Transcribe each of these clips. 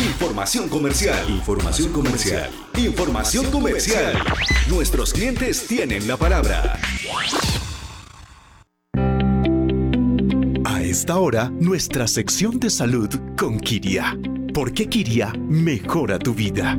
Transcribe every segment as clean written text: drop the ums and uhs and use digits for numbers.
Información comercial. Información comercial. Información comercial. Nuestros clientes tienen la palabra. A esta hora, nuestra sección de salud con Kiria. Porque Kiria mejora tu vida.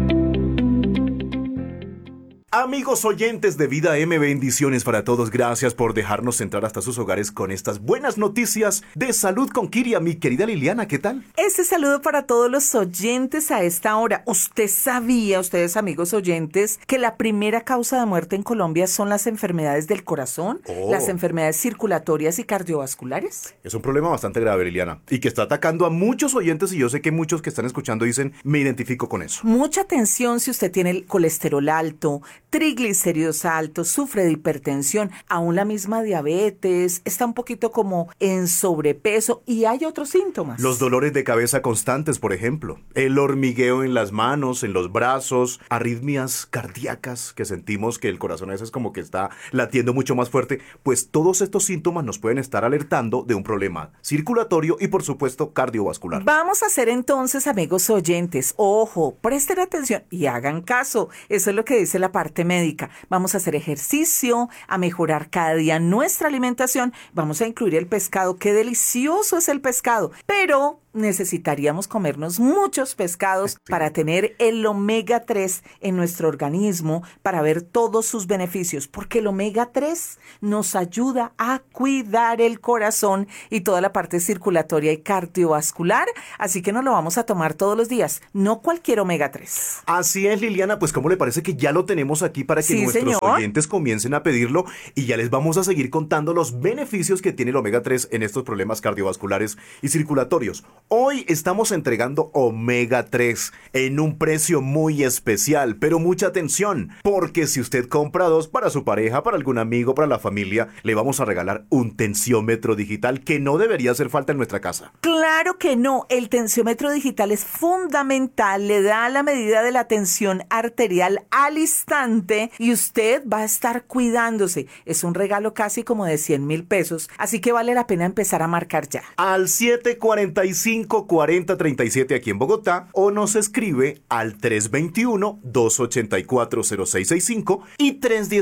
Amigos oyentes de Vida M, bendiciones para todos. Gracias por dejarnos entrar hasta sus hogares con estas buenas noticias de salud con Kiria. Mi querida Liliana, ¿qué tal? Este saludo para todos los oyentes a esta hora. ¿Usted sabía, ustedes amigos oyentes, que la primera causa de muerte en Colombia son las enfermedades del corazón, las enfermedades circulatorias y cardiovasculares? Es un problema bastante grave, Liliana, y que está atacando a muchos oyentes, y yo sé que muchos que están escuchando dicen, me identifico con eso. Mucha atención si usted tiene el colesterol alto, triglicéridos altos, sufre de hipertensión, aún la misma diabetes, está un poquito como en sobrepeso y hay otros síntomas. Los dolores de cabeza constantes, por ejemplo, el hormigueo en las manos, en los brazos, arritmias cardíacas que sentimos que el corazón a veces como que está latiendo mucho más fuerte, pues todos estos síntomas nos pueden estar alertando de un problema circulatorio y por supuesto cardiovascular. Vamos a hacer entonces, amigos oyentes, ojo, presten atención y hagan caso, eso es lo que dice la parte médica. Vamos a hacer ejercicio, a mejorar cada día nuestra alimentación, vamos a incluir el pescado, qué delicioso es el pescado, pero necesitaríamos comernos muchos pescados para tener el omega 3 en nuestro organismo, para ver todos sus beneficios, porque el omega 3 nos ayuda a cuidar el corazón y toda la parte circulatoria y cardiovascular, así que nos lo vamos a tomar todos los días, no cualquier omega 3. Así es, Liliana, pues ¿cómo le parece que ya lo tenemos aquí para que nuestros oyentes comiencen a pedirlo y ya les vamos a seguir contando los beneficios que tiene el omega 3 en estos problemas cardiovasculares y circulatorios? Hoy estamos entregando omega 3 en un precio muy especial, pero mucha atención, porque si usted compra 2 para su pareja, para algún amigo, para la familia, le vamos a regalar un tensiómetro digital que no debería hacer falta en nuestra casa. Claro que no, el tensiómetro digital es fundamental, le da la medida de la tensión arterial al instante y usted va a estar cuidándose. Es un regalo casi como de 100,000 pesos, así que vale la pena empezar a marcar ya. Al 745-4037 aquí en Bogotá o nos escribe al 321-284-0665 y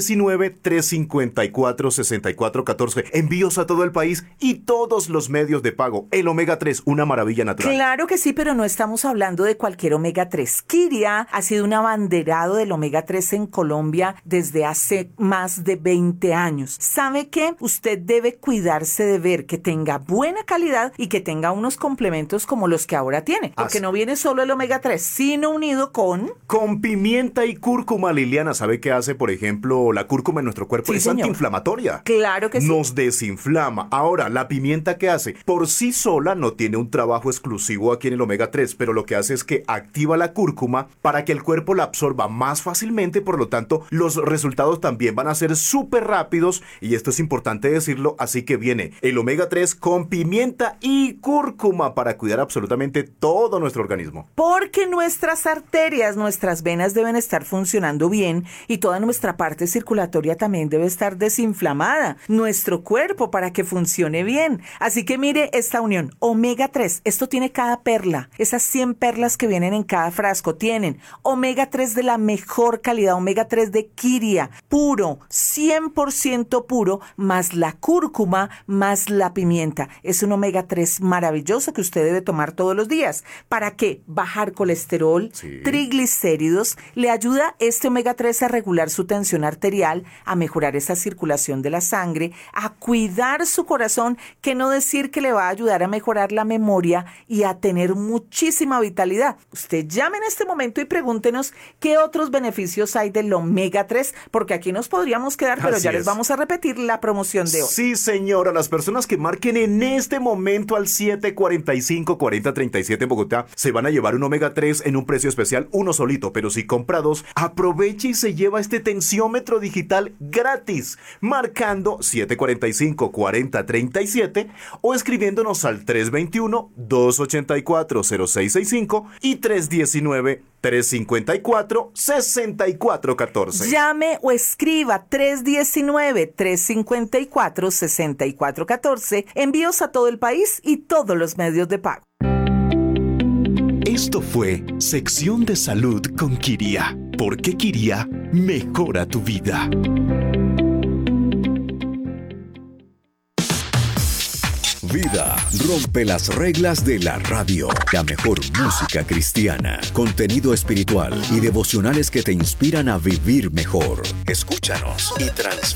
319-354-6414. Envíos a todo el país y todos los medios de pago. El omega 3, una maravilla natural. Claro que sí, pero no estamos hablando de cualquier omega 3. Kiria ha sido un abanderado del omega 3 en Colombia desde hace más de 20 años. ¿Sabe qué? Usted debe cuidarse de ver que tenga buena calidad y que tenga unos complementos como los que ahora tiene. Porque no viene solo el omega 3, sino unido con pimienta y cúrcuma, Liliana. ¿Sabe qué hace, por ejemplo, la cúrcuma en nuestro cuerpo? Sí, es señor. Antiinflamatoria. Claro que sí. Nos desinflama. Ahora, ¿la pimienta qué hace? Por sí sola no tiene un trabajo exclusivo aquí en el omega 3, pero lo que hace es que activa la cúrcuma para que el cuerpo la absorba más fácilmente, por lo tanto, los resultados también van a ser súper rápidos y esto es importante decirlo, así que viene el omega 3 con pimienta y cúrcuma para cuidar absolutamente todo nuestro organismo. Porque nuestras arterias, nuestras venas deben estar funcionando bien y toda nuestra parte circulatoria también debe estar desinflamada. Nuestro cuerpo para que funcione bien. Así que mire esta unión. Omega 3, esto tiene cada perla. Esas 100 perlas que vienen en cada frasco tienen omega 3 de la mejor calidad, omega 3 de Kiria, puro, 100% puro, más la cúrcuma, más la pimienta. Es un omega 3 maravilloso que usted debe tomar todos los días. ¿Para qué? Bajar colesterol, triglicéridos. Le ayuda este omega 3 a regular su tensión arterial, a mejorar esa circulación de la sangre, a cuidar su corazón, que no decir que le va a ayudar a mejorar la memoria y a tener muchísima vitalidad. Usted llame en este momento y pregúntenos qué otros beneficios hay del omega 3, porque aquí nos podríamos quedar, pero ya les vamos a repetir la promoción de hoy. Sí, señora, las personas que marquen en este momento al 745-4037 en Bogotá se van a llevar un omega 3 en un precio especial, uno solito, pero si compra 2, aproveche y se lleva este tensiómetro digital gratis, marcando 745-4037 o escribiéndonos al 321-284-0665 y 319-354-6414. Llame o escriba 319-354-6414. Envíos a todo el país y todos los medios de pago. Esto fue Sección de Salud con Kiria, porque Kiria mejora tu vida. Vida rompe las reglas de la radio. La mejor música cristiana, contenido espiritual y devocionales que te inspiran a vivir mejor. Escúchanos y transforma